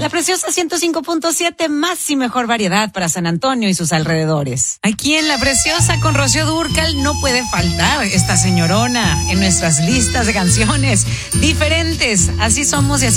La Preciosa 105.7, más y mejor variedad para San Antonio y sus alrededores. Aquí en La Preciosa con Rocío Dúrcal no puede faltar esta señorona en nuestras listas de canciones diferentes. Así somos y así